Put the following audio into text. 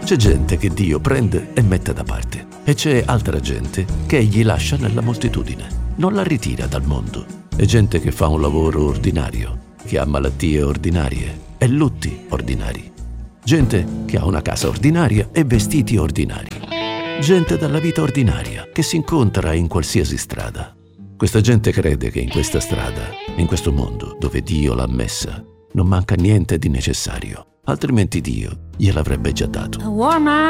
C'è gente che Dio prende e mette da parte e c'è altra gente che egli lascia nella moltitudine, non la ritira dal mondo. È gente che fa un lavoro ordinario, che ha malattie ordinarie e lutti ordinari. Gente che ha una casa ordinaria e vestiti ordinari. Gente dalla vita ordinaria che si incontra in qualsiasi strada. Questa gente crede che in questa strada, in questo mondo dove Dio l'ha messa, non manca niente di necessario, altrimenti Dio gliel'avrebbe già dato.